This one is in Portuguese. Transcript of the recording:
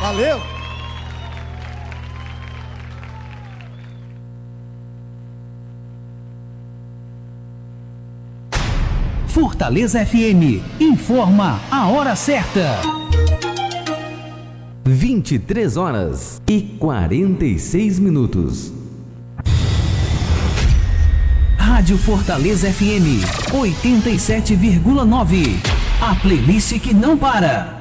Valeu! Fortaleza FM informa a hora certa. 23h46. Rádio Fortaleza FM 87,9. A playlist que não para.